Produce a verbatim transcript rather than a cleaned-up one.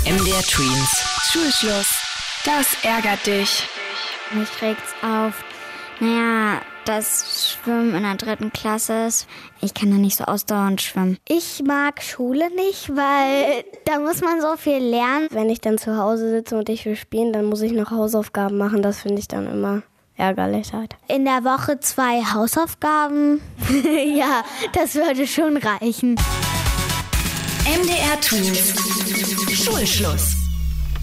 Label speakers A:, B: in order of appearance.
A: M D R Tweens. Schulschluss. Das ärgert dich.
B: Mich regt's auf. Naja, das Schwimmen in der dritten Klasse ist. Ich kann da nicht so ausdauernd schwimmen.
C: Ich mag Schule nicht, weil da muss man so viel lernen. Wenn ich dann zu Hause sitze und ich will spielen, dann muss ich noch Hausaufgaben machen. Das finde ich dann immer ärgerlich halt. In der Woche zwei Hausaufgaben. Ja, das würde schon reichen.
A: M D R Tweens. Schulschluss.